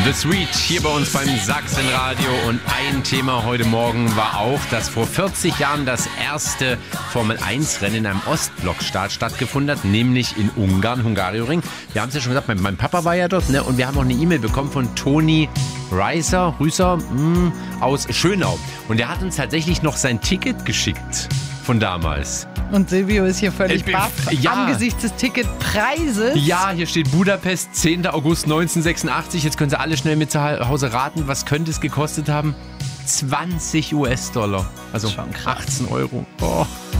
The Sweet hier bei uns beim Sachsenradio und ein Thema heute Morgen war auch, dass vor 40 Jahren das erste Formel-1-Rennen in einem Ostblockstaat stattgefunden hat, nämlich in Ungarn, Hungaroring. Wir haben es ja schon gesagt, mein Papa war ja dort, ne? Und wir haben auch eine E-Mail bekommen von Toni Rüßer aus Schönau. Und der hat uns tatsächlich noch sein Ticket geschickt von damals. Und Silvio ist hier völlig baff angesichts des Ticketpreises. Ja, hier steht Budapest, 10. August 1986. Jetzt können Sie alle schnell mit zu Hause raten, was könnte es gekostet haben? 20 US-Dollar. Also 18 Euro. Oh.